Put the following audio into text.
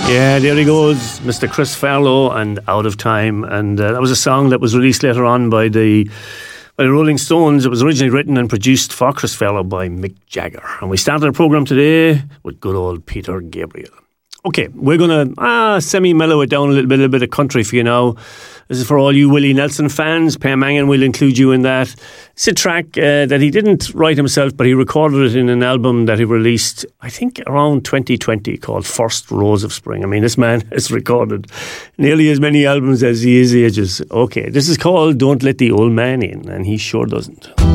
Yeah, there he goes, Mr. Chris Farlow and Out of Time. And that was a song that was released later on by the Rolling Stones. It was originally written and produced for Chris Farlow by Mick Jagger. And we started our programme today with good old Peter Gabriel. Okay, we're going to semi-mellow it down a little bit of country for you now. This is for all you Willie Nelson fans. Per Mangan will include you in that. It's a track that he didn't write himself, but he recorded it in an album that he released, I think, around 2020 called First Rose of Spring. I mean, this man has recorded nearly as many albums as he is ages. Okay, this is called Don't Let the Old Man In, and he sure doesn't.